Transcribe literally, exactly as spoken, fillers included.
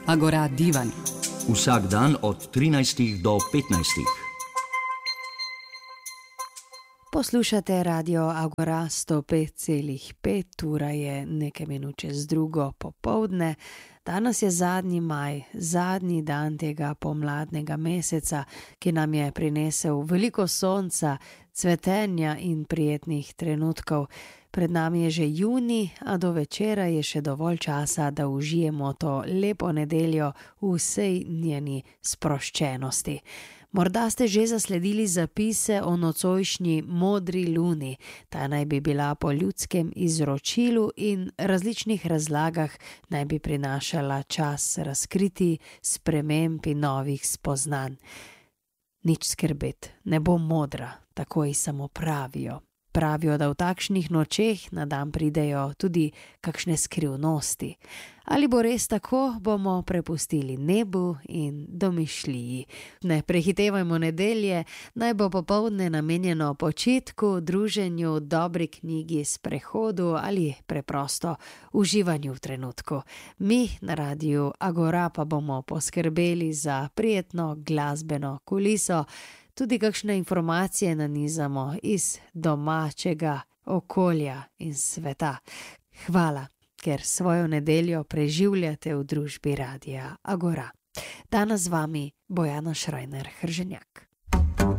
Agora divan. Vsak dan od trinajstih do petnajstih. Poslušate Radio Agora sto pet celih pet, ura je nekaj minut čez drugo popoldne. Danes je zadnji maj, zadnji dan tega pomladnega meseca, ki nam je prinesel veliko sonca, cvetenja in prijetnih trenutkov. Pred nami je že junij, a do večera je še dovolj časa, da užijemo to lepo nedeljo v vsej njeni sproščenosti. Morda ste že zasledili zapise o nocojšnji modri luni. Ta naj bi bila po ljudskem izročilu in različnih razlagah naj bi prinašala čas razkriti, sprememb in novih spoznanj. Nič skrbet, ne bo modra, tako ji samo pravijo. Pravijo, da v takšnih nočeh na dan pridejo tudi kakšne skrivnosti. Ali bo res tako, bomo prepustili nebu in domišljiji. Ne prehitevajmo nedelje, naj bo popoldne namenjeno počitku, druženju, dobri knjigi, sprehodu ali preprosto uživanju v trenutku. Mi na Radiu Agora pa bomo poskrbeli za prijetno glasbeno kuliso, tudi kakšne informacije nanizamo iz domačega okolja in sveta. Hvala, ker svojo nedeljo preživljate v družbi Radia Agora. Danes z vami Bojana Šrajner Hrženjak.